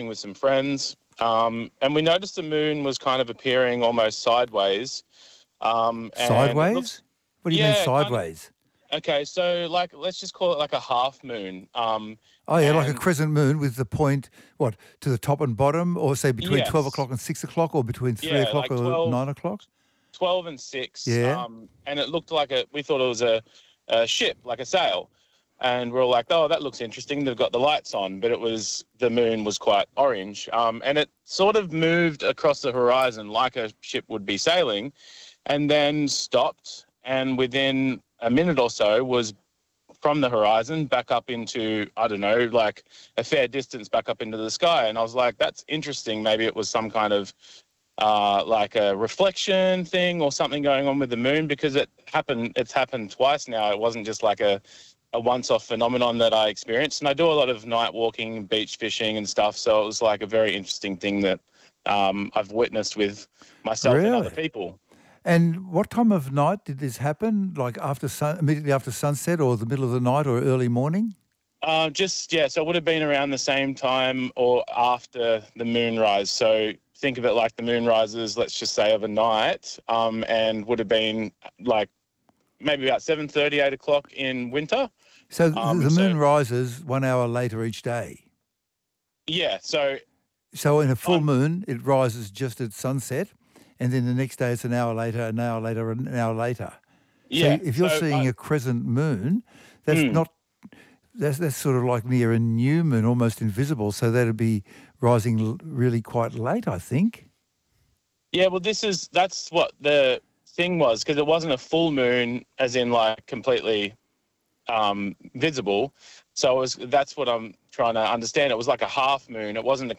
with some friends, and we noticed the moon was kind of appearing almost sideways. And Sideways? It looks, What do you mean yeah, kind of. sideways? Okay, so like let's just call it like a half moon. Oh, yeah, like a And crescent moon with the point, what, to the top and bottom, or say between 12 yes, o'clock and 6 o'clock, or between 3 yeah, o'clock like or 9 o'clock? 12 and 6. Yeah. And it looked like we thought it was a ship, like a sail. And we're all like, oh, that looks interesting. They've got the lights on, but the moon was quite orange. And it sort of moved across the horizon like a ship would be sailing and then stopped. And within a minute or so was from the horizon back up into, I don't know, like a fair distance back up into the sky. And I was like, that's interesting. Maybe it was some kind of like a reflection thing or something going on with the moon, because it's happened twice now. It wasn't just like a once-off phenomenon that I experienced. And I do a lot of night walking, beach fishing and stuff. So it was like a very interesting thing that I've witnessed with myself and other Really? people. And what time of night did this happen? Like immediately after sunset, or the middle of the night, or early morning? So it would have been around the same time or after the moonrise. So think of it like the moon rises, let's just say overnight, and would have been like maybe about 7:30, 8 o'clock in winter. So the moon rises 1 hour later each day. Yeah, so So in a full moon, it rises just at sunset, and then the next day it's an hour later, an hour later, an hour later. yeah. So if you're seeing a crescent moon, that's not that's sort of like near a new moon, almost invisible. So that'd be rising really quite late, I think. Yeah, well, that's what the thing was, because it wasn't a full moon, as in like completely visible. So that's what I'm trying to understand. It was like a half moon. It wasn't a